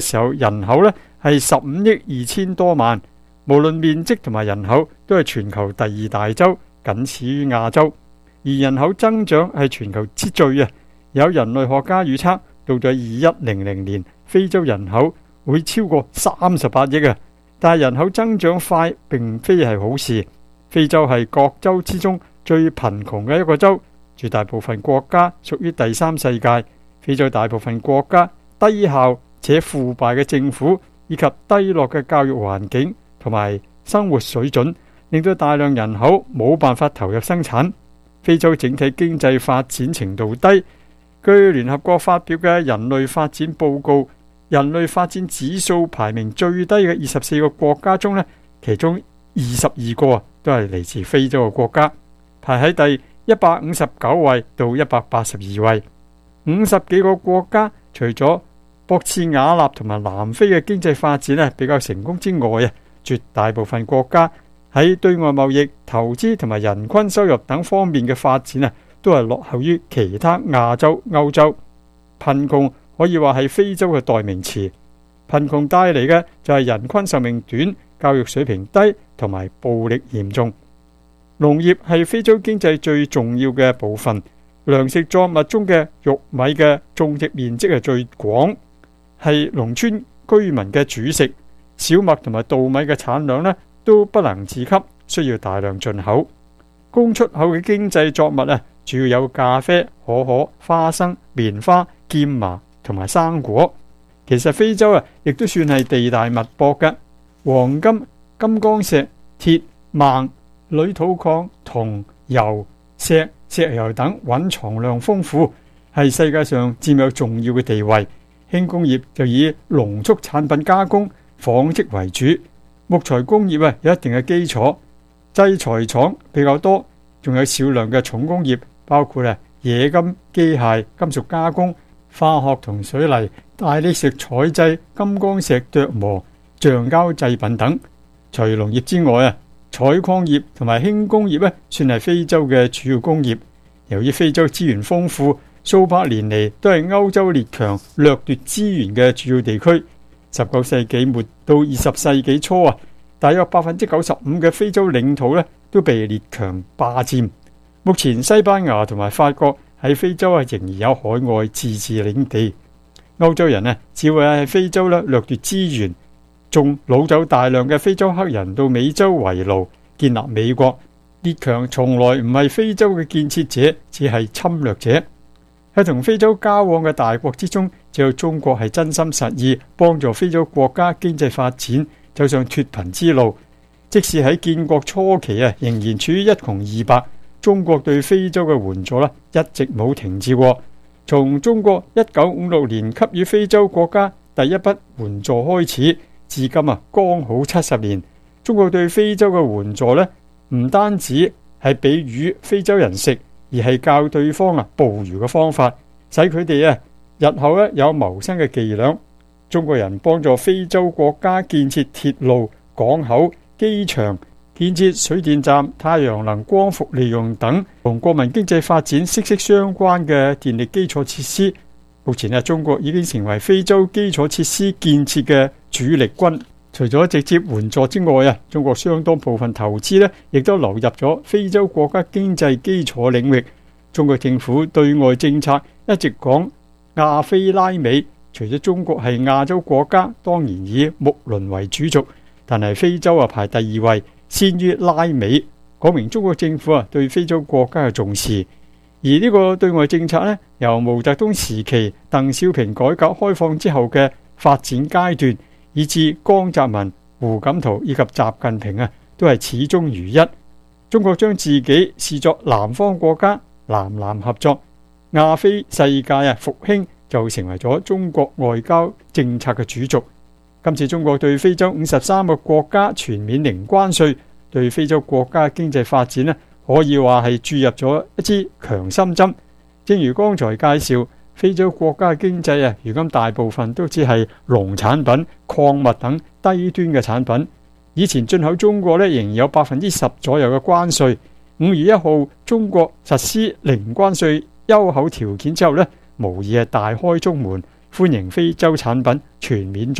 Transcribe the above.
時候人口呢係15億2千多萬，無論面積同埋人口都係全球第2大洲，僅次於亞洲。而人口增長係全球之最啊！有人類學家預測，到咗2100年，非洲人口會超過38億啊！但係人口增長快並非係好事。非洲係各洲之中最貧窮嘅一個洲，絕大部分國家屬於第三世界。非洲大部分國家低效且腐敗嘅政府，以及低落嘅教育環境同埋生活水準，令到大量人口冇辦法投入生產。非洲整體經濟發展程度低。據聯合國發表嘅人類發展報告，人類發展指數排名最低嘅24個國家中呢，其中22個都係嚟自非洲嘅國家，排喺第159位到182位。50幾個國家，除咗博茨瓦納同埋南非嘅經濟發展呢比較成功之外啊，絕大部分國家喺對外貿易、投資同埋人均收入等方面嘅發展啊，都係落後於其他亞洲、歐洲。貧窮可以話係非洲嘅代名詞。貧窮帶嚟嘅就係人均壽命短、教育水平低同埋暴力嚴重。農業係非洲經濟最重要嘅部分，糧食作物中嘅玉米嘅種植面積係最廣，係農村居民嘅主食。小麥同埋稻米嘅產量呢都不能自給，需要大量進口。供出口嘅經濟作物啊，主要有咖啡、可可、花生、棉花、劍麻同埋生果。其實非洲啊，亦都算係地大物博嘅，黃金、金剛石、鐵、錳、鋁土礦、銅、油、石油等蘊藏量豐富，係世界上佔有重要嘅地位。輕工業就以農畜產品加工、紡織為主，木材工業啊有一定嘅基礎，製材廠比較多，仲有少量嘅重工業，包括冶金、機械、金屬加工、化學同水泥、大理石採製、金剛石琢磨、橡膠製品等。除農業之外啊，採礦業同埋輕工業算係非洲嘅主要工業。由於非洲資源豐富，數百年嚟都係歐洲列強掠奪資源嘅主要地區。19世紀末到20世紀初啊，大約95%嘅非洲領土都被列強霸佔。目前西班牙同埋法國喺非洲仍然有海外自治領地。歐洲人只會喺非洲掠奪資源，仲擄走大量嘅非洲黑人到美洲為奴，建立美國。列強從來唔係非洲嘅建設者，只係侵略者。喺同非洲交往嘅大國之中，只有中國係真心實意幫助非洲國家經濟發展，走上脫貧之路。即使喺建國初期仍然處於一窮二白，中國對非洲嘅援助一直冇停止過。從中國1956年給予非洲國家第一筆援助開始，至今剛好70年。中國對非洲嘅援助唔單止係俾魚非洲人食，而係教對方捕魚嘅方法，使佢哋日後有謀生嘅伎倆。中國人幫助非洲國家建設鐵路、港口、機場，建設水電站、太陽能光伏利用等同國民經濟發展息息相關嘅電力基礎設施。目前中國已經成為非洲基礎設施建設嘅主力軍。除咗直接援助之外中國相當部分投資亦都流入咗非洲國家經濟基礎領域。中國政府對外政策一直講亞非拉美，除咗中國係亞洲國家，當然以睦鄰為主軸，但係非洲排第2位，先於拉美，講明中國政府對非洲國家嘅重視。而呢個對外政策由毛澤東時期鄧小平改革開放之後嘅發展階段，以至江澤民、胡錦濤以及習近平都係始終如一。中國將自己視作南方國家，南南合作，亞非世界復興就成為咗中國外交政策嘅主軸。今次中國對非洲53個國家全面零關稅，對非洲國家經濟發展可以話係注入咗一支強心針。正如剛才介紹，非洲國家嘅經濟如今大部分都只係農產品、礦物等低端嘅產品。以前進口中國仍然有10%左右嘅關稅。5月1號中國實施零關稅優厚條件之後無疑係大開中門， 歡迎非洲產品全面